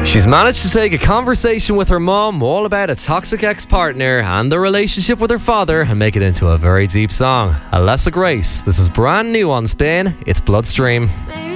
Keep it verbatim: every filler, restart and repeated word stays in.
She's managed to take a conversation with her mum all about a toxic ex-partner and the relationship with her father and make it into a very deep song. Alessa Grace. This is brand new on Spin. It's Bloodstream.